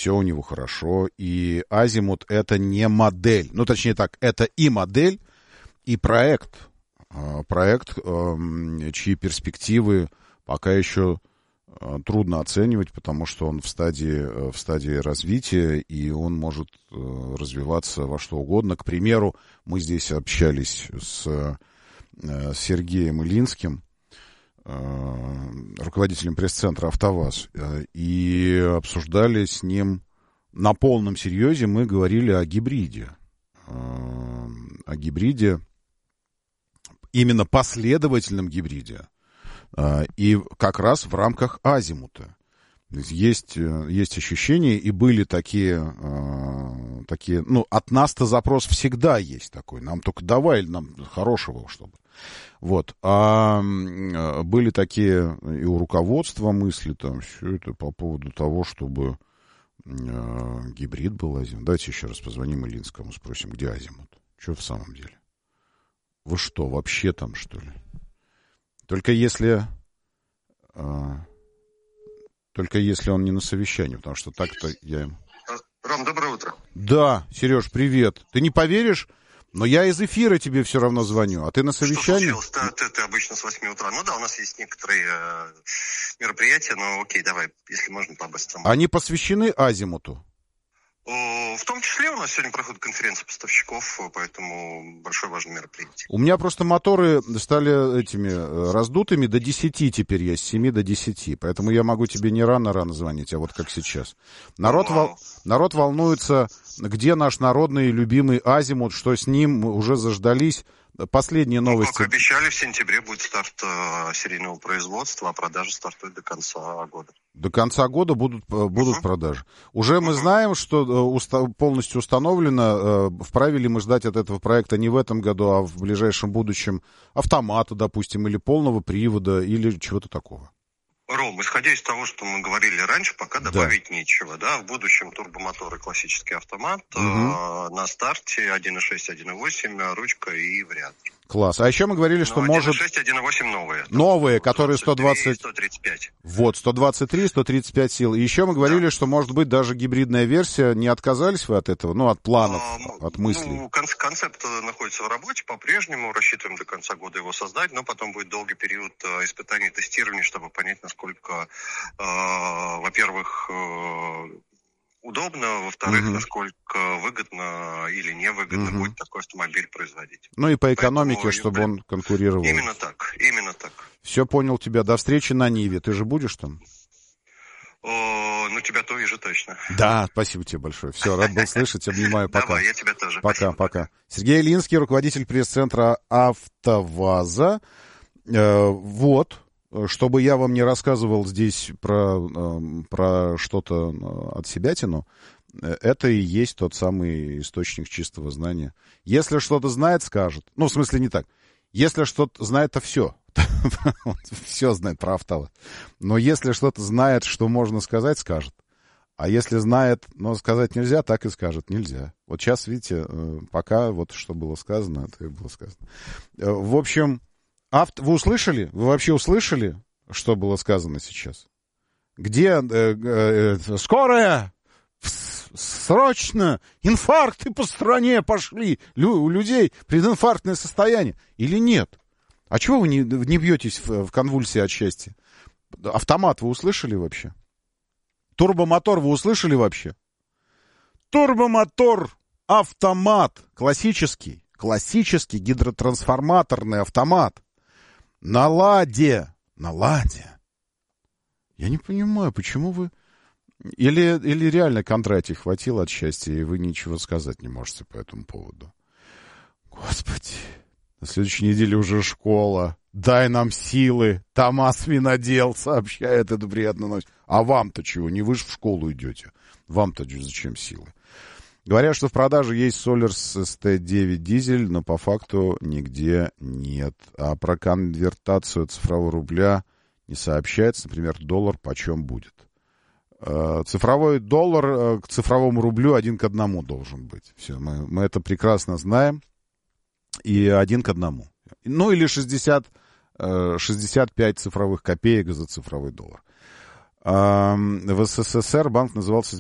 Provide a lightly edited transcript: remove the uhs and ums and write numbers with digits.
все у него хорошо, и Азимут — это не модель, ну, точнее так, это и модель, и проект, чьи перспективы пока еще трудно оценивать, потому что он в стадии развития, и он может развиваться во что угодно. К примеру, мы здесь общались с Сергеем Илинским, руководителем пресс-центра «АвтоВАЗ», и обсуждали с ним на полном серьезе, мы говорили о гибриде, именно последовательном гибриде, и как раз в рамках Азимута. Есть ощущения, и были такие, ну, от нас-то запрос всегда есть такой, нам только давай, нам хорошего, чтобы. Вот. А были такие и у руководства мысли, там, все это по поводу того, чтобы гибрид был Азимут. Давайте еще раз позвоним Илинскому, спросим, где Азимут? Что в самом деле? Вы что, вообще там, что ли? Только если он не на совещании, потому что так-то я им... Ром, доброе утро. Да, Сереж, привет. Ты не поверишь, но я из эфира тебе все равно звоню, а ты на совещании? Что случилось? Ты обычно с 8 утра. Ну да, у нас есть некоторые мероприятия, но окей, давай, если можно, по-быстрому. Они посвящены Азимуту? В том числе у нас сегодня проходит конференция поставщиков, поэтому большое важное мероприятие. У меня просто моторы стали этими раздутыми до 10 теперь, я с 7 до 10, поэтому я могу тебе не рано звонить, а вот как сейчас. Народ волнуется, где наш народный любимый Азимут, что с ним, мы уже заждались. Последние новости. Как обещали, в сентябре будет старт серийного производства, а продажи стартуют до конца года. До конца года будут продажи. Уже мы знаем, что полностью установлено, вправе ли мы ждать от этого проекта не в этом году, а в ближайшем будущем автомата, допустим, или полного привода, или чего-то такого. Ром, исходя из того, что мы говорили раньше, пока добавить нечего, да, в будущем турбомоторы, классический автомат, на старте 1.6, 1.8, ручка и вариатор. Класс. А еще мы говорили, что 1.6, может... 1.8 новые. Новые, которые 120... 135. Вот, 123, 135 сил. И еще мы говорили, что может быть даже гибридная версия. Не отказались вы от этого? Ну, от планов, от мыслей. Ну, концепт находится в работе по-прежнему. Рассчитываем до конца года его создать, но потом будет долгий период испытаний и тестирования, чтобы понять, насколько, во-первых, удобно, во-вторых, насколько выгодно или невыгодно будет такой автомобиль производить. Ну и по экономике, поэтому, чтобы он конкурировал. Именно так. Все, понял тебя. До встречи на Ниве. Ты же будешь там? Ну, тебя то вижу точно. Да, спасибо тебе большое. Все, рад был слышать. Обнимаю. Пока. Давай, я тебя тоже. Пока. Сергей Илинский, руководитель пресс-центра «АвтоВАЗа». Вот. Чтобы я вам не рассказывал здесь про что-то от себятину, это и есть тот самый источник чистого знания. Если что-то знает, скажет. Ну, в смысле, не так. Если что-то знает, то все. Все знает про АвтоВАЗ. Но если что-то знает, что можно сказать, скажет. А если знает, но сказать нельзя, так и скажет. Нельзя. Вот сейчас, видите, пока вот что было сказано, это и было сказано. В общем... Вы услышали? Вы вообще услышали, что было сказано сейчас? Где скорая? Срочно! Инфаркты по стране пошли! У людей прединфарктное состояние. Или нет? А чего вы не бьетесь в конвульсии от счастья? Автомат вы услышали вообще? Турбомотор вы услышали вообще? Турбомотор, автомат, классический гидротрансформаторный автомат. На ладе. Я не понимаю, почему вы... Или реально Кондратий хватило от счастья, и вы ничего сказать не можете по этому поводу. Господи, на следующей неделе уже школа. Дай нам силы. Томас Винодел сообщает эту приятную новость. А вам-то чего? Не вы же в школу идете. Вам-то зачем силы? Говорят, что в продаже есть Solers ST9 дизель, но по факту нигде нет. А про конвертацию цифрового рубля не сообщается. Например, доллар почем будет. Цифровой доллар к цифровому рублю 1 к 1 должен быть. Все, мы это прекрасно знаем. И 1 к 1. Ну или 65 цифровых копеек за цифровой доллар. В СССР банк назывался